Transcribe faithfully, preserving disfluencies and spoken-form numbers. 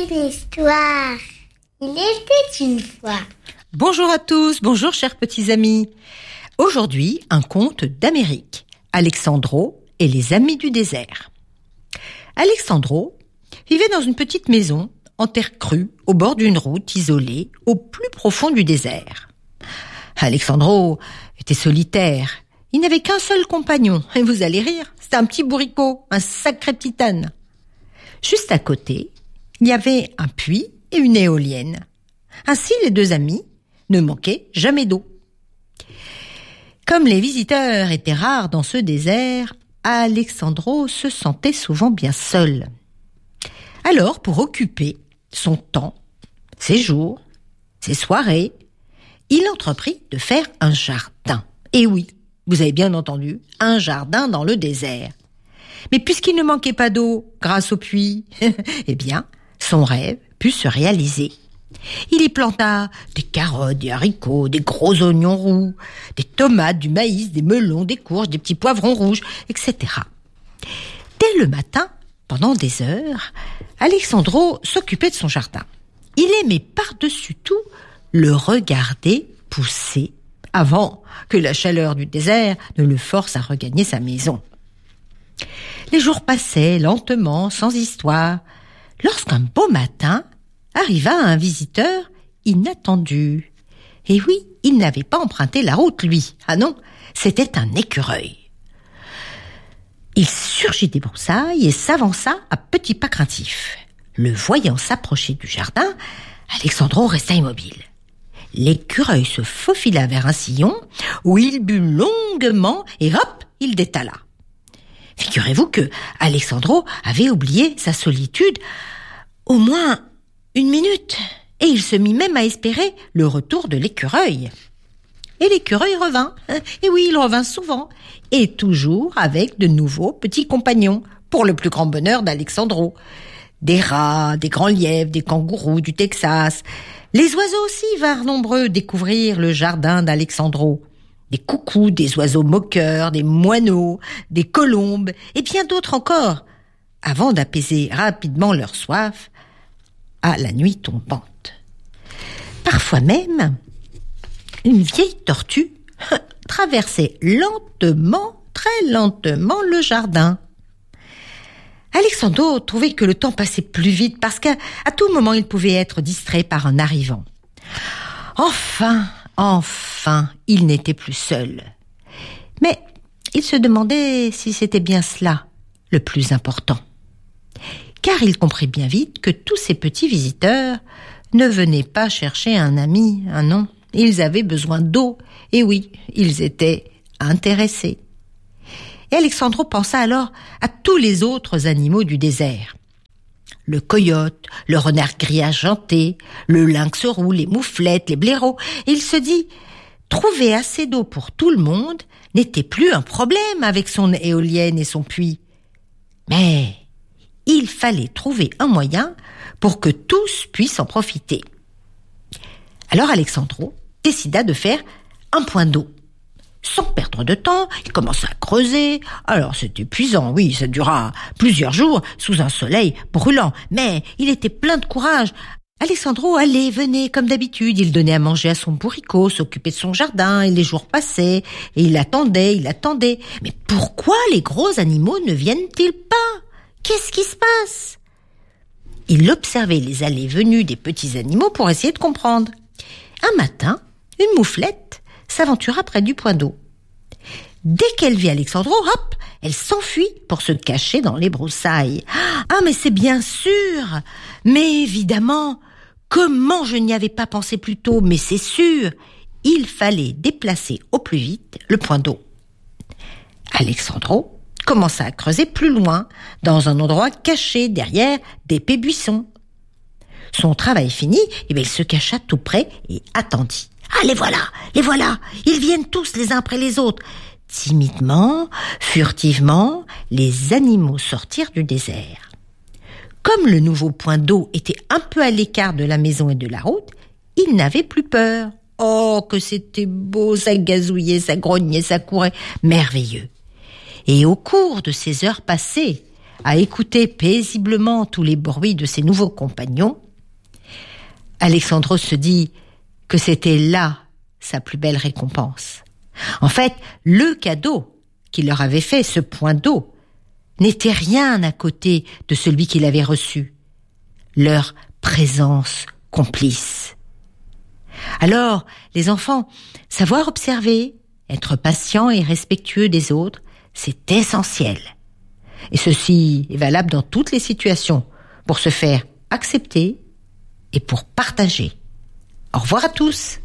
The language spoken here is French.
une histoire. Il était une fois. Bonjour à tous, bonjour chers petits amis. Aujourd'hui, un conte d'Amérique. Alexandro et les amis du désert. Alexandro vivait dans une petite maison en terre crue, au bord d'une route isolée, au plus profond du désert. Alexandro était solitaire. Il n'avait qu'un seul compagnon. Et vous allez rire, c'était un petit bourricot, un sacré petit âne. Juste à côté, il y avait un puits et une éolienne. Ainsi, les deux amis ne manquaient jamais d'eau. Comme les visiteurs étaient rares dans ce désert, Alexandro se sentait souvent bien seul. Alors, pour occuper son temps, ses jours, ses soirées, il entreprit de faire un jardin. Et oui, vous avez bien entendu, un jardin dans le désert. Mais puisqu'il ne manquait pas d'eau grâce au puits, eh bien, son rêve put se réaliser. Il y planta des carottes, des haricots, des gros oignons roux, des tomates, du maïs, des melons, des courges, des petits poivrons rouges, et cetera. Dès le matin, pendant des heures, Alexandro s'occupait de son jardin. Il aimait par-dessus tout le regarder pousser avant que la chaleur du désert ne le force à regagner sa maison. Les jours passaient lentement, sans histoire, lorsqu'un beau matin arriva un visiteur inattendu. Et oui, il n'avait pas emprunté la route, lui. Ah non, c'était un écureuil. Il surgit des broussailles et s'avança à petits pas craintifs. Le voyant s'approcher du jardin, Alexandro resta immobile. L'écureuil se faufila vers un sillon où il but longuement et hop, il détala. Figurez-vous que Alexandro avait oublié sa solitude au moins une minute et il se mit même à espérer le retour de l'écureuil. Et l'écureuil revint. Et oui, il revint souvent et toujours avec de nouveaux petits compagnons pour le plus grand bonheur d'Alexandro. Des rats, des grands lièvres, des kangourous du Texas. Les oiseaux aussi vinrent nombreux découvrir le jardin d'Alexandro. Des coucous, des oiseaux moqueurs, des moineaux, des colombes et bien d'autres encore, avant d'apaiser rapidement leur soif à la nuit tombante. Parfois même, une vieille tortue traversait lentement, très lentement le jardin. Alexandro trouvait que le temps passait plus vite parce qu'à à tout moment il pouvait être distrait par un arrivant. Enfin, enfin, il n'était plus seul. Mais il se demandait si c'était bien cela le plus important. Car il comprit bien vite que tous ces petits visiteurs ne venaient pas chercher un ami, un non. Ils avaient besoin d'eau. Et oui, ils étaient intéressés. Et Alexandro pensa alors à tous les autres animaux du désert. Le coyote, le renard gris argenté, le lynx roux, les mouflettes, les blaireaux. Et il se dit, trouver assez d'eau pour tout le monde n'était plus un problème avec son éolienne et son puits. Mais il fallait trouver un moyen pour que tous puissent en profiter. Alors Alexandro décida de faire un point d'eau. Sans perdre de temps, il commença à creuser. Alors c'était épuisant, oui, ça dura plusieurs jours sous un soleil brûlant. Mais il était plein de courage. Alexandro allait, venait comme d'habitude. Il donnait à manger à son bourricot, s'occupait de son jardin, et les jours passaient. Et il attendait, il attendait. Mais pourquoi les gros animaux ne viennent-ils pas ? Qu'est-ce qui se passe ? Il observait les allées et venues des petits animaux pour essayer de comprendre. Un matin, une mouflette s'aventura près du point d'eau. Dès qu'elle vit Alexandro, hop, elle s'enfuit pour se cacher dans les broussailles. Ah, mais c'est bien sûr. Mais évidemment, comment je n'y avais pas pensé plus tôt, mais c'est sûr, il fallait déplacer au plus vite le point d'eau. Alexandro commença à creuser plus loin, dans un endroit caché derrière d'épais buissons. Son travail fini, eh bien, il se cacha tout près et attendit. Ah, les voilà, les voilà, ils viennent tous les uns après les autres. Timidement, furtivement, les animaux sortirent du désert. Comme le nouveau point d'eau était un peu à l'écart de la maison et de la route, ils n'avaient plus peur. Oh, que c'était beau, ça gazouillait, ça grognait, ça courait, merveilleux. Et au cours de ces heures passées à écouter paisiblement tous les bruits de ses nouveaux compagnons, Alexandros se dit que c'était là sa plus belle récompense. En fait, le cadeau qu'il leur avait fait, ce point d'eau, n'était rien à côté de celui qu'il avait reçu, leur présence complice. Alors, les enfants, savoir observer, être patient et respectueux des autres, c'est essentiel. Et ceci est valable dans toutes les situations, pour se faire accepter et pour partager. Au revoir à tous!